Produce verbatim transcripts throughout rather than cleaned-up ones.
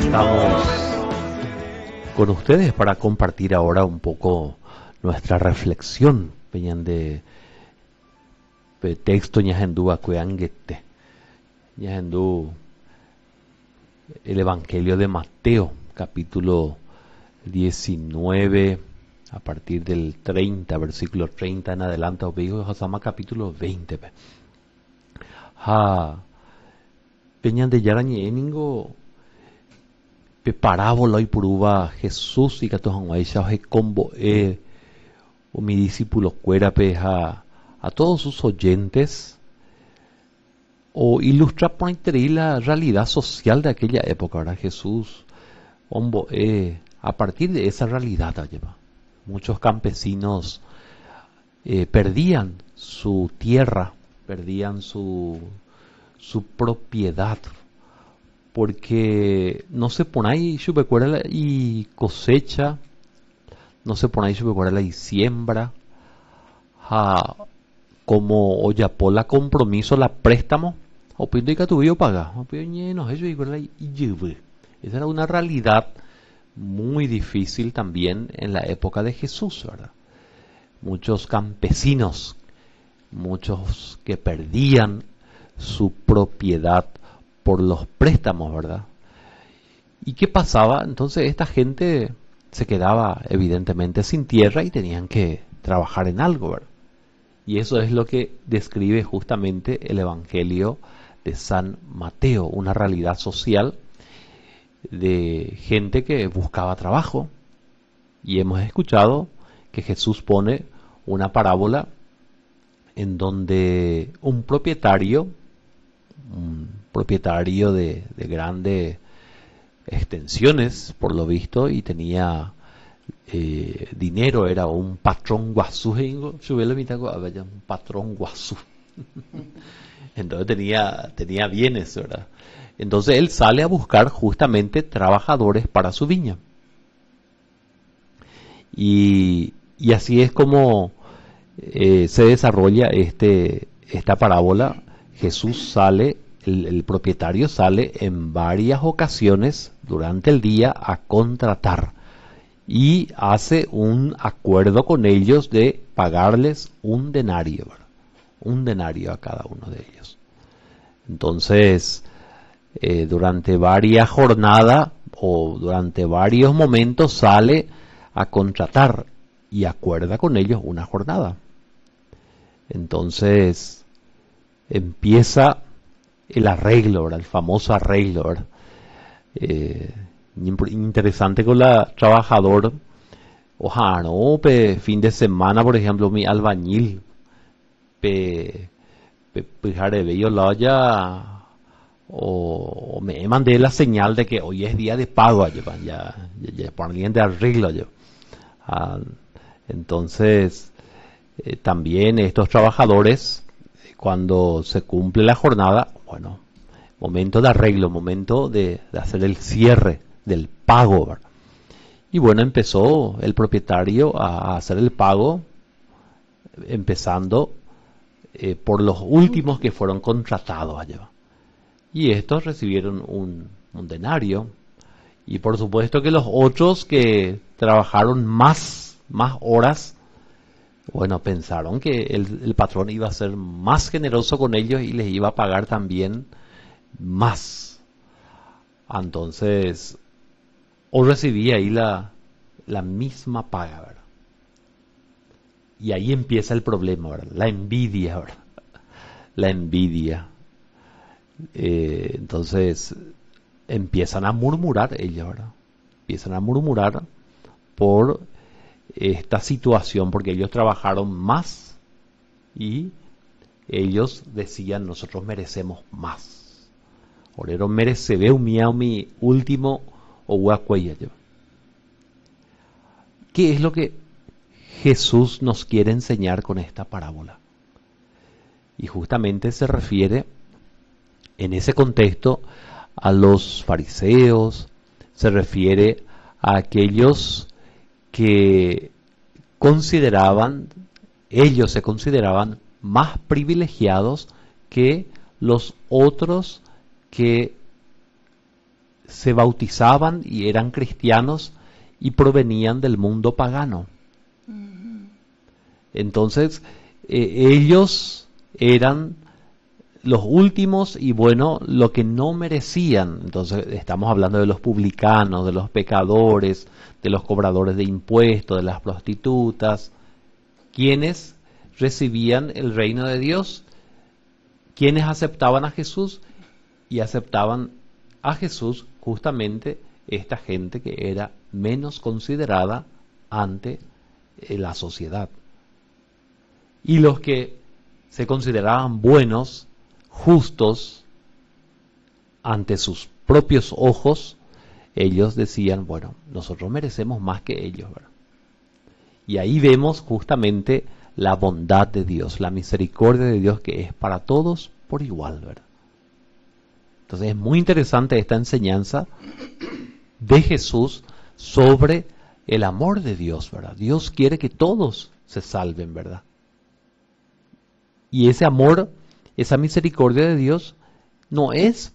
Estamos con ustedes para compartir ahora un poco nuestra reflexión de texto ñahendú akuangete ñahendú el Evangelio de Mateo, capítulo diecinueve, a partir del treinta, versículo treinta en adelante, o digo, Josama capítulo veinte. Ha peñan de yarañe eningo pe parábola y puruba Jesús y catos aisha he combo e o mi discípulo cuera peja a todos sus oyentes o ilustrar por interés la realidad social de aquella época, ¿verdad? Jesús ombo e a partir de esa realidad lleva muchos campesinos eh, perdían su tierra, perdían su su propiedad, porque no se pone ahí y cosecha, no se pone ahí y siembra, ja, como oyapola compromiso la préstamo, o pido que tu paga, o pido no eso y esa era una realidad muy difícil también en la época de Jesús, ¿verdad? Muchos campesinos, muchos que perdían su propiedad por los préstamos, ¿verdad? ¿Y qué pasaba? Entonces esta gente se quedaba evidentemente sin tierra y tenían que trabajar en algo, ¿verdad? Y eso es lo que describe justamente el Evangelio de San Mateo, una realidad social de gente que buscaba trabajo. Y hemos escuchado que Jesús pone una parábola en donde un propietario, un propietario de, de grandes extensiones, por lo visto, y tenía eh, dinero, era un patrón guasú, un patrón guasú. Entonces tenía, tenía bienes, ¿verdad? Entonces él sale a buscar justamente trabajadores para su viña. Y, y así es como eh, se desarrolla este, esta parábola. Jesús sale, el, el propietario sale en varias ocasiones durante el día a contratar y hace un acuerdo con ellos de pagarles un denario, ¿verdad? Un denario a cada uno de ellos. Entonces, eh, durante varias jornadas o durante varios momentos sale a contratar y acuerda con ellos una jornada. Entonces empieza el arreglo, ¿verdad? El famoso arreglo, ¿verdad? Eh, interesante con la trabajador, ojalá, no, pe, fin de semana, por ejemplo, mi albañil, pe, pe, pe, yo la ya, o, o me mandé la señal de que hoy es día de pago, ya, ya, ya, ya por alguien de arreglo, yo. Ah, entonces, eh, también estos trabajadores, cuando se cumple la jornada, bueno, momento de arreglo, momento de, de hacer el cierre del pago, ¿verdad? Y bueno, empezó el propietario a, a hacer el pago, empezando eh, por los últimos que fueron contratados allá. Y estos recibieron un, un denario. Y por supuesto que los otros que trabajaron más, más horas, bueno, pensaron que el, el patrón iba a ser más generoso con ellos y les iba a pagar también más. Entonces, o recibía ahí la, la misma paga, ¿verdad? Y ahí empieza el problema, ¿verdad? La envidia, ¿verdad? La envidia. Eh, entonces, empiezan a murmurar ellos, ¿verdad? Empiezan a murmurar por esta situación, porque ellos trabajaron más y ellos decían, nosotros merecemos más. Orero merece veo mi último o huacuella. ¿Qué es lo que Jesús nos quiere enseñar con esta parábola? Y justamente se refiere en ese contexto a los fariseos, se refiere a aquellos que consideraban, ellos se consideraban más privilegiados que los otros que se bautizaban y eran cristianos y provenían del mundo pagano. Entonces, eh, ellos eran los últimos y bueno, lo que no merecían. Entonces, estamos hablando de los publicanos, de los pecadores, de los cobradores de impuestos, de las prostitutas, quienes recibían el reino de Dios, quienes aceptaban a Jesús y aceptaban a Jesús justamente esta gente que era menos considerada ante eh, la sociedad. Y los que se consideraban buenos, justos, ante sus propios ojos, ellos decían, bueno, nosotros merecemos más que ellos, ¿verdad? Y ahí vemos justamente la bondad de Dios, la misericordia de Dios que es para todos por igual, ¿verdad? Entonces es muy interesante esta enseñanza de Jesús sobre el amor de Dios, ¿verdad? Dios quiere que todos se salven, ¿verdad? Y ese amor, esa misericordia de Dios no es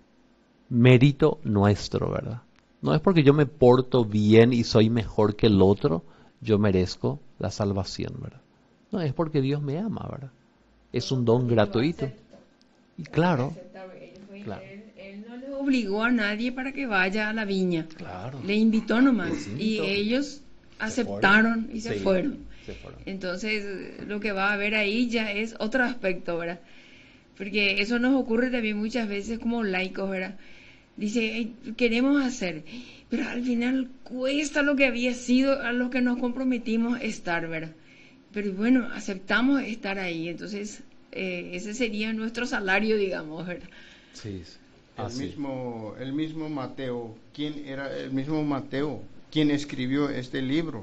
mérito nuestro, ¿verdad? No es porque yo me porto bien y soy mejor que el otro, yo merezco la salvación, ¿verdad? No, es porque Dios me ama, ¿verdad? Es un don gratuito. Y claro, claro. Él, él no le obligó a nadie para que vaya a la viña. Claro. Le invitó nomás. Les invitó. Y ellos aceptaron y se Sí, fueron. se fueron. Entonces, lo que va a haber ahí ya es otro aspecto, ¿verdad? Porque eso nos ocurre también muchas veces como laicos, ¿verdad? Dice, "Hey, queremos hacer, pero al final cuesta lo que había sido a lo que nos comprometimos estar, ¿verdad? Pero bueno, aceptamos estar ahí, entonces eh, ese sería nuestro salario, digamos, ¿verdad? Sí, sí. El Así. mismo, el mismo Mateo, ¿quién era el mismo Mateo? ¿Quién escribió este libro?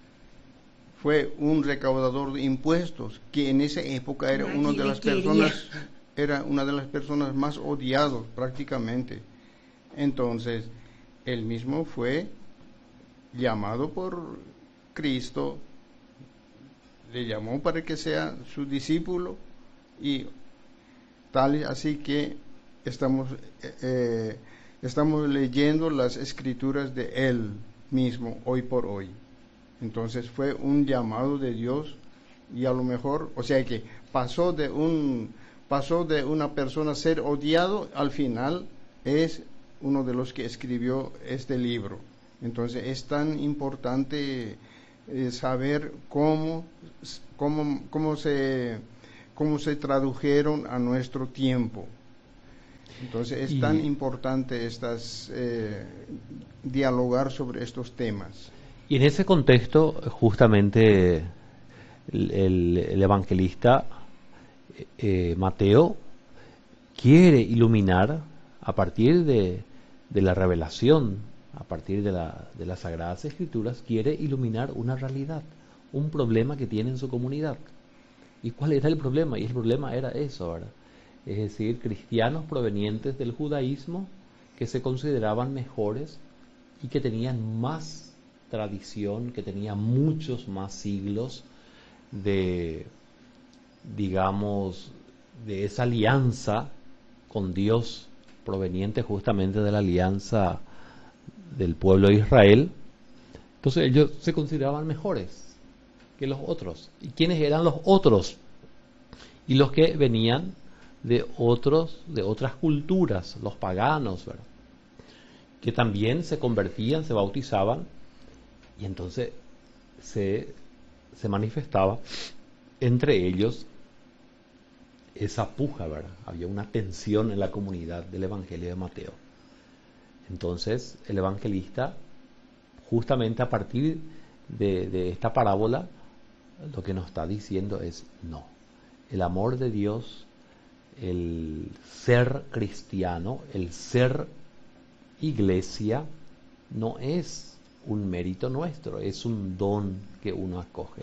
Fue un recaudador de impuestos, que en esa época era Nadie una de le las quería. personas, era una de las personas más odiados prácticamente. Entonces, él mismo fue llamado por Cristo, le llamó para que sea su discípulo y tal, así que estamos eh, estamos leyendo las escrituras de él mismo hoy por hoy. Entonces fue un llamado de Dios y a lo mejor, o sea que pasó de un pasó de una persona ser odiado, al final es uno de los que escribió este libro. Entonces es tan importante eh, saber cómo cómo cómo se cómo se tradujeron a nuestro tiempo. Entonces es Y- tan importante estas eh, dialogar sobre estos temas. Y en ese contexto, justamente, el, el- el evangelista eh, Mateo quiere iluminar a partir de, de la revelación, a partir de, la, de las Sagradas Escrituras, quiere iluminar una realidad, un problema que tiene en su comunidad. ¿Y cuál era el problema? Y el problema era eso, ¿verdad? Es decir, cristianos provenientes del judaísmo que se consideraban mejores y que tenían más tradición, que tenían muchos más siglos de, digamos, de esa alianza con Dios, proveniente justamente de la alianza del pueblo de Israel. Entonces ellos se consideraban mejores que los otros. ¿Y quiénes eran los otros? Y los que venían de otros, de otras culturas, los paganos, ¿verdad? Que también se convertían, se bautizaban, y entonces se, se manifestaba entre ellos esa puja, ¿verdad? Había una tensión en la comunidad del Evangelio de Mateo. Entonces el evangelista, justamente a partir de, de esta parábola, lo que nos está diciendo es no. El amor de Dios, el ser cristiano, el ser iglesia, no es un mérito nuestro, es un don que uno acoge.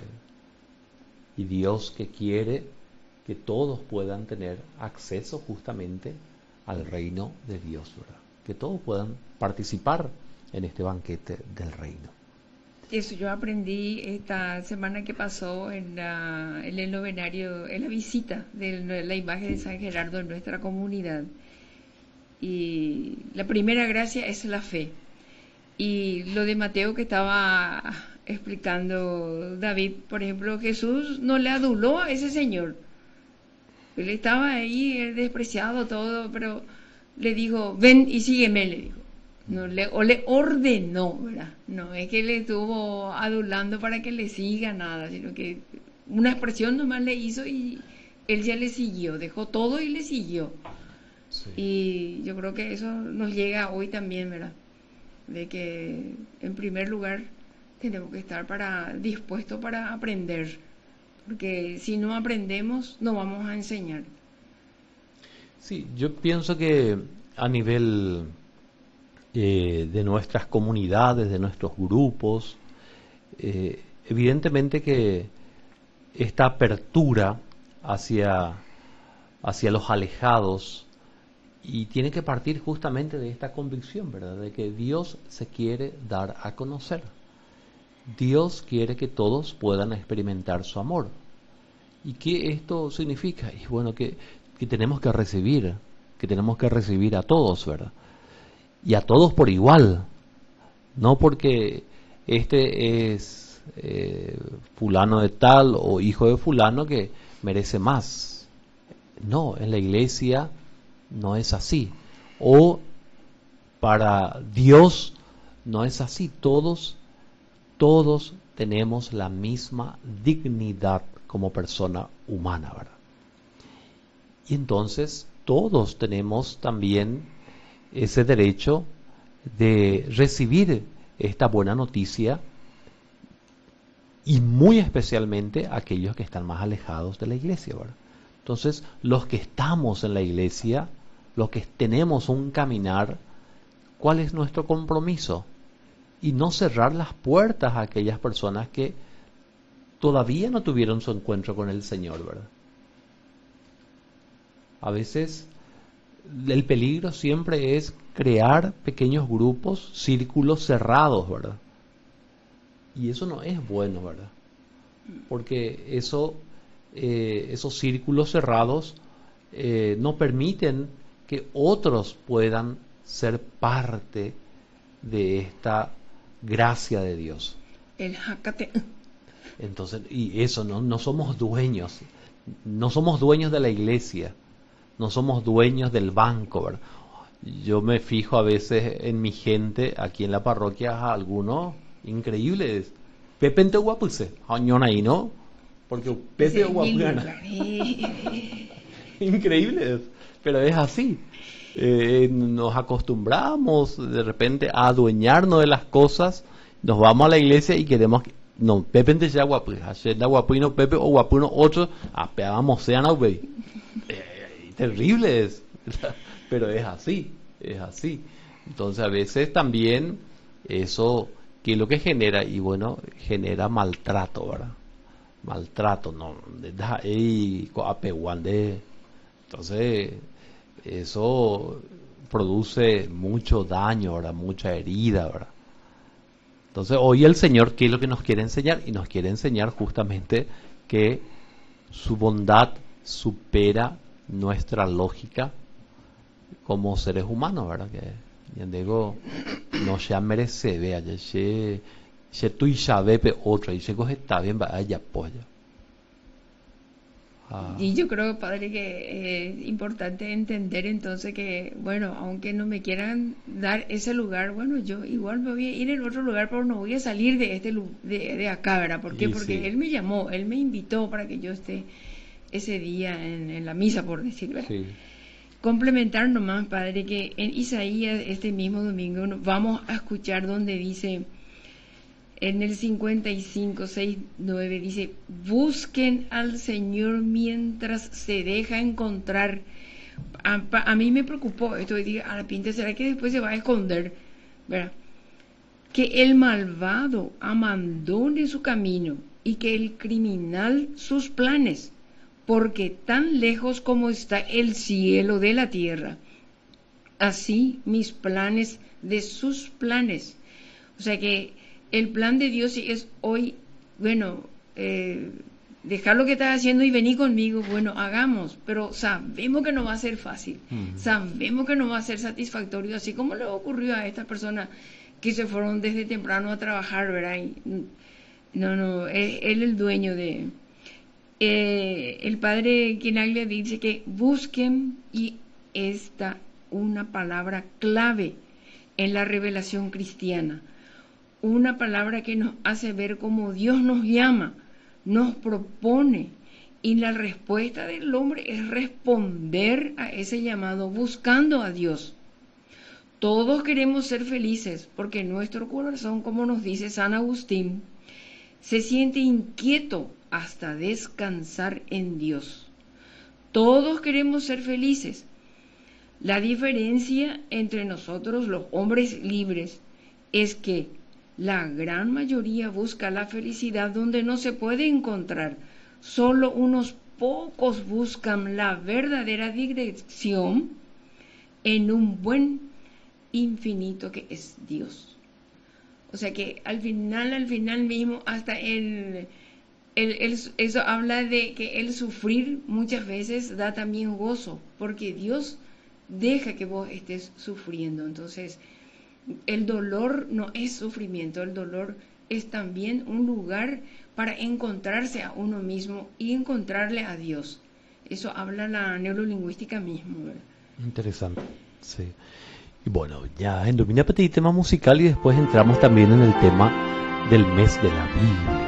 Y Dios que quiere que todos puedan tener acceso justamente al reino de Dios, ¿verdad? Que todos puedan participar en este banquete del reino. Eso yo aprendí esta semana que pasó en, la, en el novenario, en la visita de la imagen de San Gerardo en nuestra comunidad. Y la primera gracia es la fe. Y lo de Mateo que estaba explicando David, por ejemplo, Jesús no le aduló a ese señor. Él estaba ahí eh, despreciado todo, pero le dijo, ven y sígueme, le dijo. No le, o le ordenó, ¿verdad? No es que le estuvo adulando para que le siga nada, sino que una expresión nomás le hizo y él ya le siguió, dejó todo y le siguió. Sí. Y yo creo que eso nos llega hoy también, ¿verdad? De que en primer lugar tenemos que estar para dispuestos para aprender, porque si no aprendemos no vamos a enseñar. Sí, yo pienso que a nivel eh, de nuestras comunidades, de nuestros grupos, eh, evidentemente que esta apertura hacia, hacia los alejados, y tiene que partir justamente de esta convicción, ¿verdad? De que Dios se quiere dar a conocer. Dios quiere que todos puedan experimentar su amor. ¿Y qué esto significa? Y bueno, que, que tenemos que recibir, que tenemos que recibir a todos, ¿verdad? Y a todos por igual. No porque este es eh, fulano de tal o hijo de fulano que merece más. No, en la iglesia no es así. O para Dios no es así. Todos, todos tenemos la misma dignidad como persona humana, ¿verdad? Y entonces todos tenemos también ese derecho de recibir esta buena noticia, y muy especialmente aquellos que están más alejados de la iglesia, ¿verdad? Entonces, los que estamos en la iglesia, los que tenemos un caminar, ¿cuál es nuestro compromiso? Y no cerrar las puertas a aquellas personas que todavía no tuvieron su encuentro con el Señor, ¿verdad? A veces el peligro siempre es crear pequeños grupos, círculos cerrados, ¿verdad? Y eso no es bueno, ¿verdad? Porque eso, eh, esos círculos cerrados eh, no permiten que otros puedan ser parte de esta gracia de Dios. El jacate. Entonces, y eso, no, no somos dueños, no somos dueños de la iglesia, no somos dueños del banco, ¿verdad? Yo me fijo a veces en mi gente aquí en la parroquia, algunos increíbles. Pepe en Tehuapuse, añón ahí, ¿no? Porque Pepe o Guapugana. Increíbles, pero es así. Eh, nos acostumbramos de repente a adueñarnos de las cosas, nos vamos a la iglesia y queremos que no, Pepe en Tehuapuse, ayer da Guapuino Pepe o Guapuino otro, apegamos sean a güey. Terrible es, pero es así, es así. Entonces a veces también eso, ¿qué es lo que genera? Y bueno, genera maltrato, ¿verdad? Maltrato, no, de entonces eso produce mucho daño, ¿verdad? Mucha herida, ¿verdad? Entonces hoy el Señor, ¿qué es lo que nos quiere enseñar? Y nos quiere enseñar justamente que su bondad supera nuestra lógica como seres humanos, ¿verdad? Que yo digo, no se merece, vea, ya se se tu y sabe pe otra y se coge está bien, va allá apoya. Ah. Y yo creo, padre, que es importante entender entonces que, bueno, aunque no me quieran dar ese lugar, bueno, yo igual me voy a ir en otro lugar, pero no voy a salir de este de, de acá, ¿verdad? ¿Por qué? Y porque sí, él me llamó, él me invitó para que yo esté ese día en, en la misa, por decir, ¿verdad? Sí. Complementar nomás, padre, que en Isaías este mismo domingo vamos a escuchar donde dice, en el cincuenta y cinco, seis, nueve, dice, busquen al Señor mientras se deja encontrar. A, a mí me preocupó esto, y dije, a la pinta, ¿será que después se va a esconder? ¿Verdad? Que el malvado abandone su camino y que el criminal sus planes, porque tan lejos como está el cielo de la tierra, así mis planes de sus planes. O sea que el plan de Dios es hoy, bueno, eh, dejar lo que estás haciendo y vení conmigo, bueno, hagamos, pero sabemos que no va a ser fácil, Mm. sabemos que no va a ser satisfactorio, así como le ocurrió a estas personas que se fueron desde temprano a trabajar, ¿verdad? Y, no, no, es él el dueño de... Eh, el padre Quinaglia dice que busquen, y esta una palabra clave en la revelación cristiana, una palabra que nos hace ver cómo Dios nos llama, nos propone, y la respuesta del hombre es responder a ese llamado buscando a Dios. Todos queremos ser felices porque nuestro corazón, como nos dice San Agustín, se siente inquieto hasta descansar en Dios. Todos queremos ser felices. La diferencia entre nosotros, los hombres libres, es que la gran mayoría busca la felicidad donde no se puede encontrar. Solo unos pocos buscan la verdadera dirección en un buen infinito que es Dios. O sea que al final, al final mismo, hasta el, el, el, eso habla de que el sufrir muchas veces da también gozo, porque Dios deja que vos estés sufriendo. Entonces, el dolor no es sufrimiento, el dolor es también un lugar para encontrarse a uno mismo y encontrarle a Dios. Eso habla la neurolingüística mismo, ¿verdad? Interesante, sí. Y bueno, ya en Domina Petit tema musical y después entramos también en el tema del mes de la Biblia.